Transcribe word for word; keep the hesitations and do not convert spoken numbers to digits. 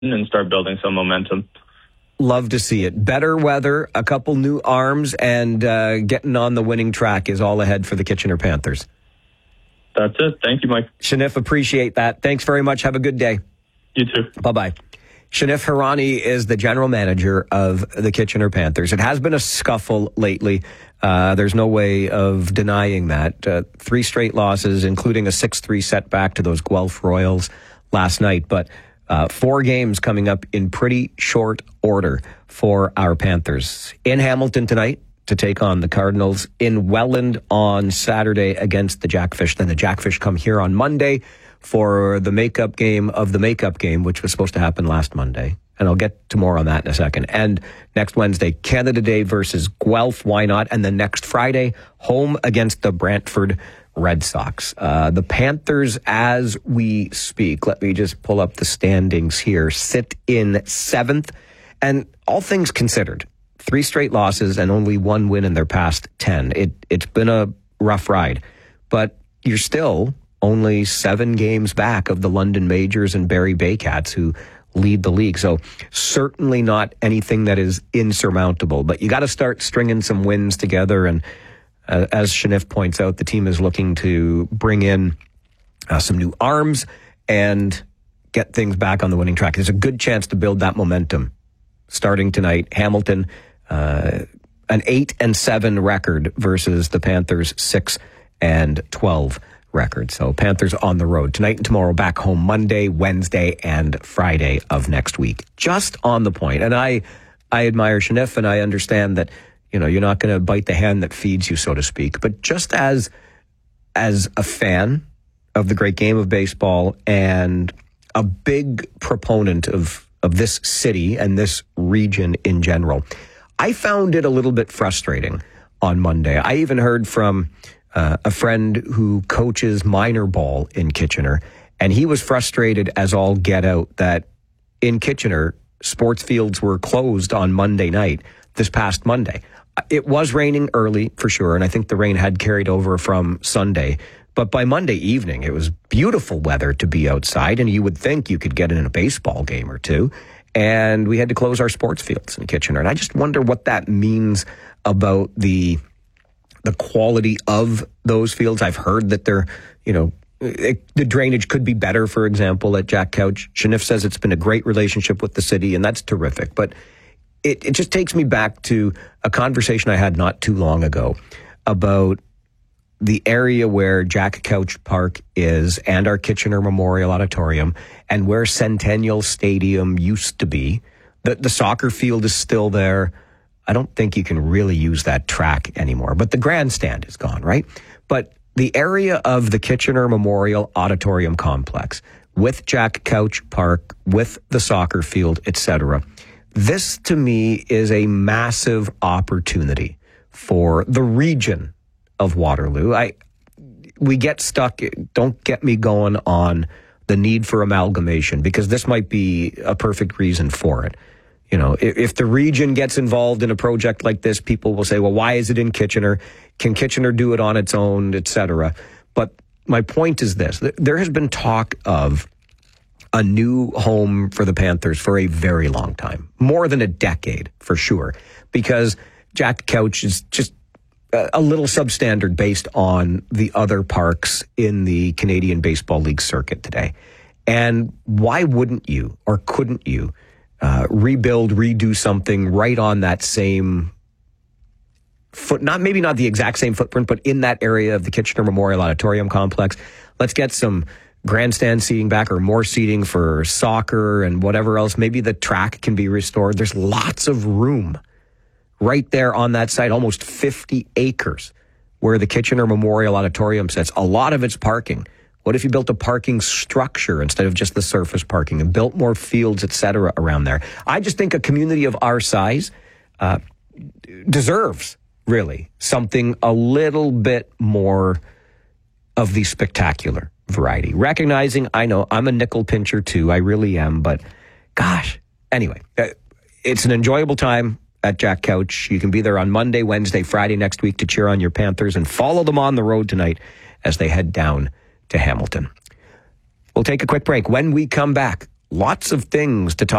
and start building some momentum. Love to see it. Better weather, a couple new arms, and uh, getting on the winning track is all ahead for the Kitchener Panthers. That's it. Thank you, Mike. Shanif, appreciate that. Thanks very much. Have a good day. You too. Bye-bye. Shanif Hirani is the general manager of the Kitchener Panthers. It has been a scuffle lately. Uh, there's no way of denying that. Uh, three straight losses, including a six three setback to those Guelph Royals last night. But uh, four games coming up in pretty short order for our Panthers. In Hamilton tonight to take on the Cardinals. In Welland on Saturday against the Jackfish. Then the Jackfish come here on Monday for the makeup game of the makeup game, which was supposed to happen last Monday. And I'll get to more on that in a second. And next Wednesday, Canada Day versus Guelph. Why not? And then next Friday, home against the Brantford Red Sox. Uh, the Panthers, as we speak, let me just pull up the standings here, sit in seventh. And all things considered, three straight losses and only one win in their past ten. It, it's been a rough ride. But you're still only seven games back of the London Majors and Barrie Baycats, who lead the league. So certainly not anything that is insurmountable, but you got to start stringing some wins together. And uh, as Shanif points out, the team is looking to bring in uh, some new arms and get things back on the winning track. There's a good chance to build that momentum starting tonight. Hamilton, uh, an eight and seven record versus the Panthers six and twelve record. So Panthers on the road tonight and tomorrow, back home Monday, Wednesday, and Friday of next week. Just on the point. And I, I admire Shanif, and I understand that, you know, you're not going to bite the hand that feeds you, so to speak. But just as, as a fan of the great game of baseball and a big proponent of, of this city and this region in general, I found it a little bit frustrating on Monday. I even heard from Uh, a friend who coaches minor ball in Kitchener, and he was frustrated as all get out that in Kitchener, sports fields were closed on Monday night, this past Monday. It was raining early, for sure, and I think the rain had carried over from Sunday. But by Monday evening, it was beautiful weather to be outside, and you would think you could get in a baseball game or two. And we had to close our sports fields in Kitchener. And I just wonder what that means about the the quality of those fields. I've heard that they're, you know, it, the drainage could be better, for example, at Jack Couch. Shanif says it's been a great relationship with the city, and that's terrific. But it, it just takes me back to a conversation I had not too long ago about the area where Jack Couch Park is and our Kitchener Memorial Auditorium and where Centennial Stadium used to be. The, the soccer field is still there. I don't think you can really use that track anymore, but the grandstand is gone, right? But the area of the Kitchener Memorial Auditorium Complex with Jack Couch Park, with the soccer field, et cetera, this to me is a massive opportunity for the region of Waterloo. I, we get stuck, don't get me going on the need for amalgamation, because this might be a perfect reason for it. You know, if, if the region gets involved in a project like this, people will say, well, why is it in Kitchener? Can Kitchener do it on its own, et cetera? But my point is this. There has been talk of a new home for the Panthers for a very long time, more than a decade for sure, because Jack Couch is just a little substandard based on the other parks in the Canadian Baseball League circuit today. And why wouldn't you, or couldn't you, Uh, rebuild, redo something right on that same foot, not maybe not the exact same footprint, but in that area of the Kitchener Memorial Auditorium Complex. Let's get some grandstand seating back, or more seating for soccer and whatever else. Maybe the track can be restored. There's lots of room right there on that site, almost fifty acres where the Kitchener Memorial Auditorium sits. A lot of it's parking. What if you built a parking structure instead of just the surface parking, and built more fields, et cetera, around there? I just think a community of our size uh, deserves, really, something a little bit more of the spectacular variety. Recognizing, I know, I'm a nickel pincher too. I really am. But gosh, anyway, uh, it's an enjoyable time at Jack Couch. You can be there on Monday, Wednesday, Friday next week to cheer on your Panthers and follow them on the road tonight as they head down to Hamilton. We'll take a quick break. When we come back, lots of things to talk